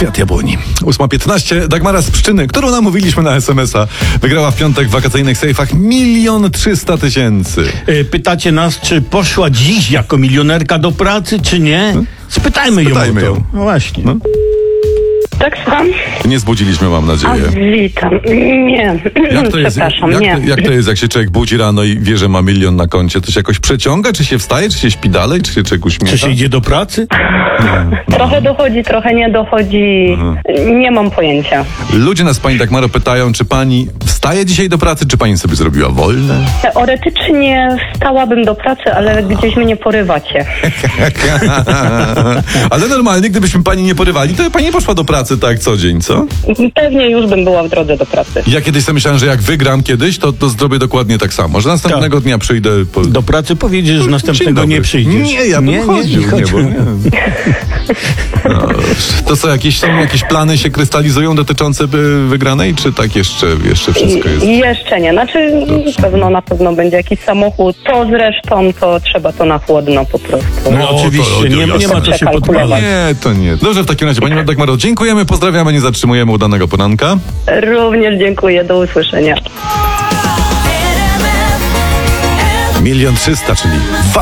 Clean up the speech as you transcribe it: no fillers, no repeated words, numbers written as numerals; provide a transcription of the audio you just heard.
Kwiat jabłoni. 8:15. Dagmara z Pszczyny, którą namówiliśmy na SMS-a, wygrała w piątek w wakacyjnych sejfach 1 300 000. Pytacie nas, czy poszła dziś jako milionerka do pracy, czy nie? Spytajmy ją o to. No właśnie. No. Tak sam? Nie zbudziliśmy, mam nadzieję. Witam. Nie. Jak to jest, Przepraszam, jak, nie. jak to jest, jak się człowiek budzi rano i wie, że ma 1 000 000 na koncie? To się jakoś przeciąga? Czy się wstaje? Czy się śpi dalej? Czy się człowiek uśmiecha? Czy się idzie do pracy? Trochę dochodzi, trochę nie dochodzi. Nie mam pojęcia. Ludzie nas, pani Dagmaro, pytają, czy pani wstaje dzisiaj do pracy, czy pani sobie zrobiła wolne? Teoretycznie wstałabym do pracy, ale gdzieś mnie porywacie. Ale normalnie, gdybyśmy pani nie porywali, to pani nie poszła do pracy tak co dzień, co? Pewnie już bym była w drodze do pracy. Ja kiedyś sobie myślałem, że jak wygram kiedyś, to zrobię dokładnie tak samo. Że następnego dnia przyjdę... Do pracy powiedziesz, że następnego nie przyjdziesz. Nie, ja bym chodził. No, to są jakieś plany się krystalizują dotyczące wygranej, czy tak jeszcze wszystko jest? Jeszcze nie. Znaczy na pewno będzie jakiś samochód. To zresztą, to trzeba to na chłodno po prostu. No oczywiście, nie ma co się podpalać. Nie, to nie. Dobrze, w takim razie, pani Dagmaro, dziękujemy, pozdrawiamy, nie zatrzymujemy udanego poranka. Również dziękuję, do usłyszenia. 1 300 000, czyli